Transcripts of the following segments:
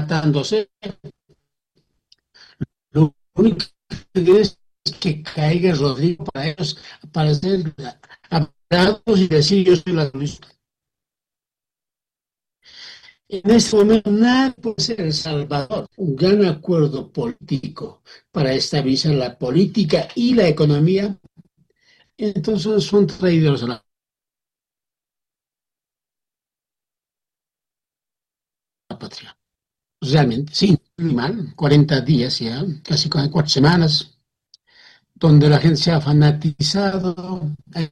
matándose. Lo único que es que caiga Rodrigo para ellos, para ser hablados y decir yo soy la solución. En este momento nadie puede ser El Salvador. Un gran acuerdo político para estabilizar la política y la economía. Entonces son traidores a la patria. Realmente, sí, muy mal. 40 días ya, casi 4 semanas, donde la gente se ha fanatizado.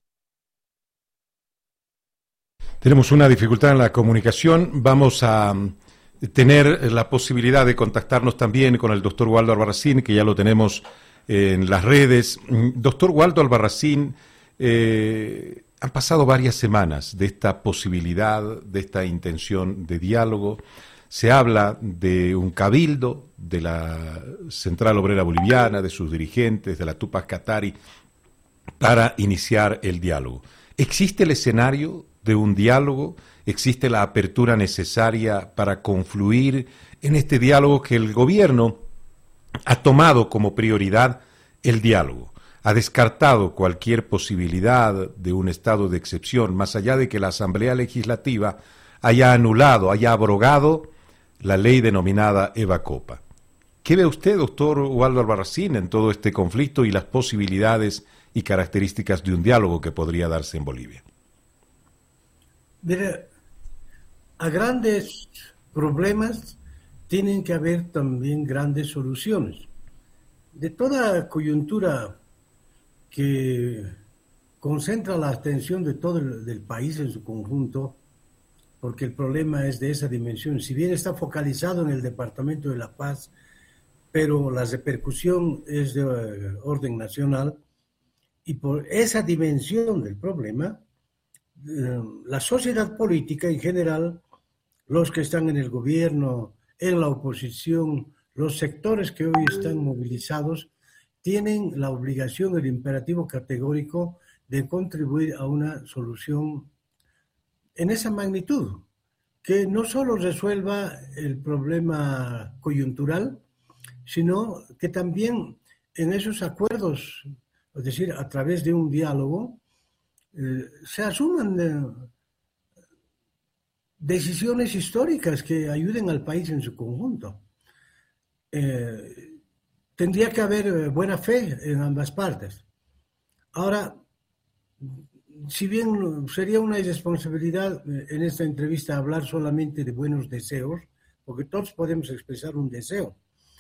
Tenemos una dificultad en la comunicación. Vamos a tener la posibilidad de contactarnos también con el doctor Waldo Albarracín, que ya lo tenemos en las redes. Doctor Waldo Albarracín, han pasado varias semanas de esta posibilidad, de esta intención de diálogo. Se habla de un cabildo de la Central Obrera Boliviana, de sus dirigentes, de la Tupac Katari, para iniciar el diálogo. ¿Existe el escenario de un diálogo? ¿Existe la apertura necesaria para confluir en este diálogo que el gobierno ha tomado como prioridad el diálogo? Ha descartado cualquier posibilidad de un estado de excepción, más allá de que la Asamblea Legislativa haya anulado, haya abrogado la ley denominada Eva Copa. ¿Qué ve usted, doctor Waldo Albarracín, en todo este conflicto y las posibilidades y características de un diálogo que podría darse en Bolivia? Mira, a grandes problemas tienen que haber también grandes soluciones. De toda coyuntura que concentra la atención de todo del país en su conjunto, porque el problema es de esa dimensión. Si bien está focalizado en el Departamento de La Paz, pero la repercusión es de orden nacional, y por esa dimensión del problema, la sociedad política en general, los que están en el gobierno, en la oposición, los sectores que hoy están movilizados, tienen la obligación, el imperativo categórico de contribuir a una solución en esa magnitud, que no solo resuelva el problema coyuntural, sino que también en esos acuerdos, es decir, a través de un diálogo, se asuman decisiones históricas que ayuden al país en su conjunto. Tendría que haber buena fe en ambas partes. Ahora, si bien sería una irresponsabilidad en esta entrevista hablar solamente de buenos deseos, porque todos podemos expresar un deseo,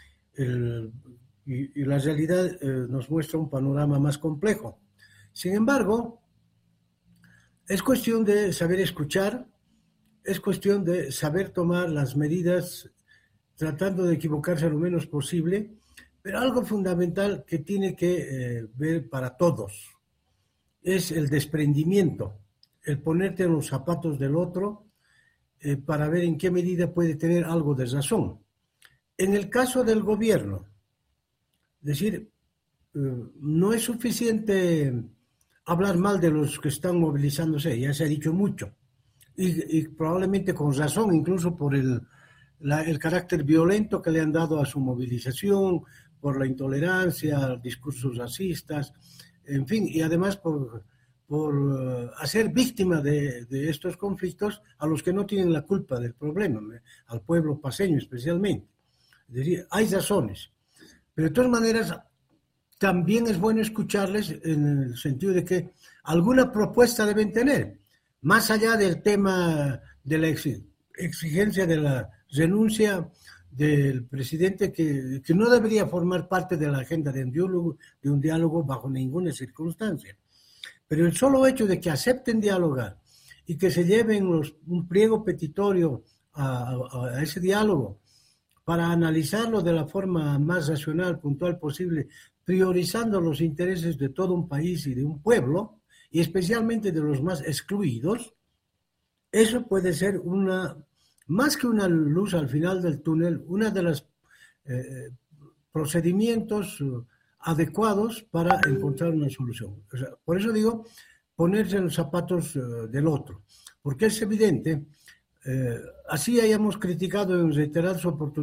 y la realidad nos muestra un panorama más complejo. Sin embargo, es cuestión de saber escuchar, es cuestión de saber tomar las medidas tratando de equivocarse lo menos posible, pero algo fundamental que tiene que ver para todos es el desprendimiento, el ponerte en los zapatos del otro para ver en qué medida puede tener algo de razón. En el caso del gobierno, es decir, no es suficiente hablar mal de los que están movilizándose, ya se ha dicho mucho, y probablemente con razón, incluso por el carácter violento que le han dado a su movilización, por la intolerancia, discursos racistas, en fin, y además por hacer víctima de estos conflictos a los que no tienen la culpa del problema, al pueblo paceño especialmente. Es decir, hay razones, pero de todas maneras también es bueno escucharles en el sentido de que alguna propuesta deben tener, más allá del tema de la exigencia de la renuncia del presidente, que no debería formar parte de la agenda de un diálogo bajo ninguna circunstancia. Pero el solo hecho de que acepten dialogar y que se lleven un pliego petitorio a ese diálogo para analizarlo de la forma más racional, puntual posible, priorizando los intereses de todo un país y de un pueblo, y especialmente de los más excluidos, eso puede ser más que una luz al final del túnel, una de los procedimientos adecuados para encontrar una solución. O sea, por eso digo, ponerse en los zapatos del otro, porque es evidente, así hayamos criticado en reiteradas oportunidades